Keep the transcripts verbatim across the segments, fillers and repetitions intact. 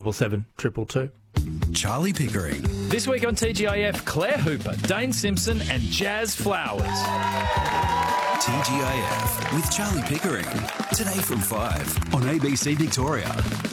triple seven, triple two. Charlie Pickering. This week on T G I F, Claire Hooper, Dane Simpson and Jazz Flowers. T G I F with Charlie Pickering. Today from five on A B C Victoria.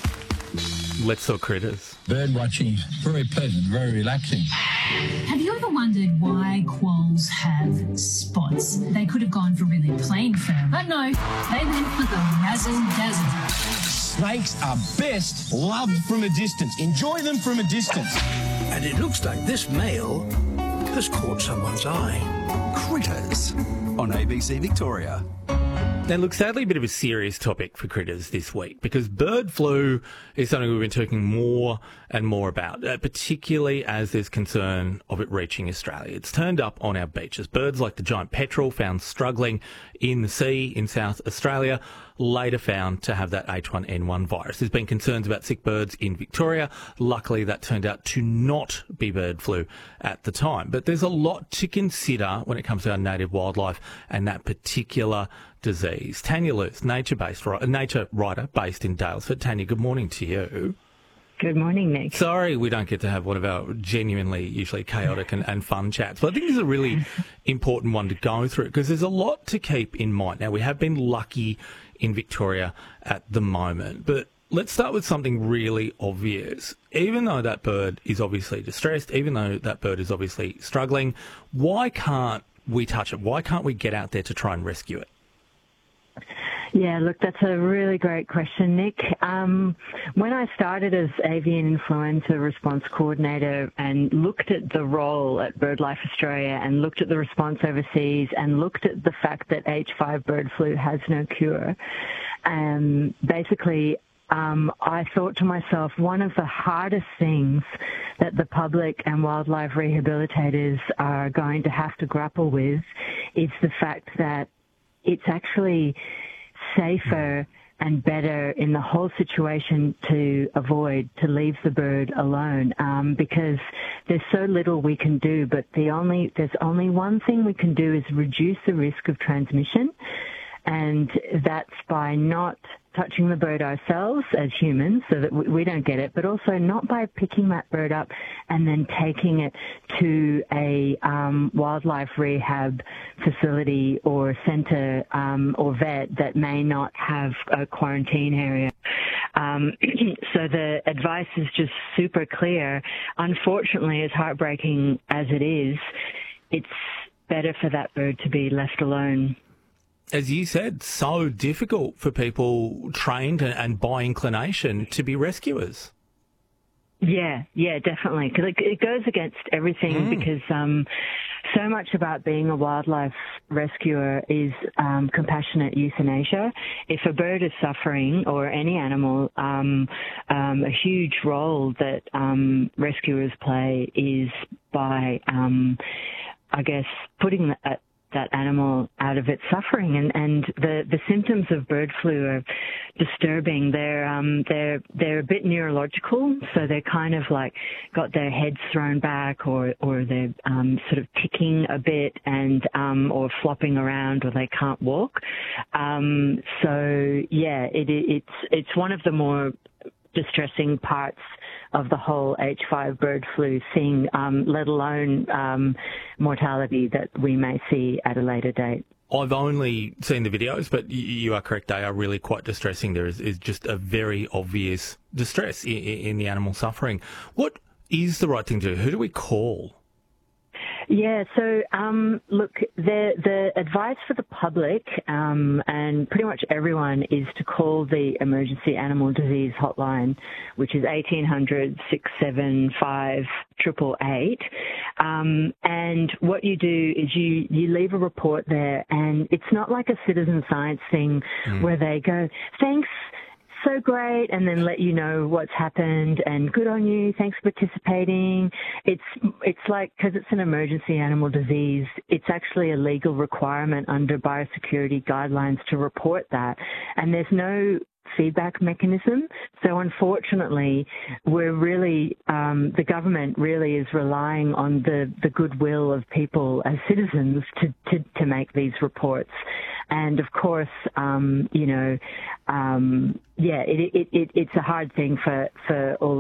Let's talk critters. Bird watching is very pleasant, very relaxing. Have you ever wondered why quolls have spots? They could have gone for really plain fur, but no, they went for the razzle-dazzle. Snakes are best loved from a distance. Enjoy them from a distance. And it looks like this male has caught someone's eye. Critters on A B C Victoria. Now, look, sadly, a bit of a serious topic for critters this week because bird flu is something we've been talking more and more about, uh, particularly as there's concern of it reaching Australia. It's turned up on our beaches. Birds like the giant petrel found struggling in the sea in South Australia, later found to have that H one N one virus. There's been concerns about sick birds in Victoria. Luckily, that turned out to not be bird flu at the time. But there's a lot to consider when it comes to our native wildlife and that particular disease. Tanya Luce, nature-based, nature writer based in Daylesford. Tanya, good morning to you. Good morning, Nick. Sorry we don't get to have one of our genuinely, usually chaotic and, and fun chats, but I think this is a really important one to go through because there's a lot to keep in mind. Now, we have been lucky in Victoria at the moment, but let's start with something really obvious. Even though that bird is obviously distressed, even though that bird is obviously struggling, why can't we touch it? Why can't we get out there to try and rescue it? Yeah, look, that's a really great question, Nick. Um, when I started as avian influenza response coordinator and looked at the role at BirdLife Australia and looked at the response overseas and looked at the fact that H five bird flu has no cure, um, basically Um, I thought to myself, one of the hardest things that the public and wildlife rehabilitators are going to have to grapple with is the fact that it's actually safer and better in the whole situation to avoid, to leave the bird alone, um, because there's so little we can do, but the only, there's only one thing we can do is reduce the risk of transmission, and that's by not touching the bird ourselves as humans so that we don't get it, but also not by picking that bird up and then taking it to a um, wildlife rehab facility or centre um, or vet that may not have a quarantine area. Um, so the advice is just super clear. Unfortunately, as heartbreaking as it is, it's better for that bird to be left alone. As you said, so difficult for people trained and, and by inclination to be rescuers. Yeah, yeah, definitely. Because it, it goes against everything mm. because um, so much about being a wildlife rescuer is um, compassionate euthanasia. If a bird is suffering or any animal, um, um, a huge role that um, rescuers play is by, um, I guess, putting that that animal out of its suffering, and, and the, the symptoms of bird flu are disturbing. They're um they're they're a bit neurological, so they're kind of like got their heads thrown back, or or they're um sort of ticking a bit, and um or flopping around, or they can't walk. Um, so yeah, it it's it's one of the more distressing parts of the whole H five bird flu thing, um, let alone um, mortality that we may see at a later date. I've only seen the videos, but you are correct, they are really quite distressing. There is, is just a very obvious distress in, in the animal suffering. What is the right thing to do? Who do we call? Yeah, so um, look, the the advice for the public um, and pretty much everyone is to call the Emergency Animal Disease Hotline, which is eighteen hundred, six seven five, eight eight eight. Um, and what you do is you, you leave a report there, and it's not like a citizen science thing mm. where they go, thanks, so great, and then let you know what's happened and good on you, thanks for participating. It's it's like, because it's an emergency animal disease, it's actually a legal requirement under biosecurity guidelines to report that, and there's no feedback mechanism. So unfortunately, we're really, um, the government really is relying on the, the goodwill of people as citizens to, to, to make these reports. And of course, um, you know, um, yeah, it, it, it, it's a hard thing for, for all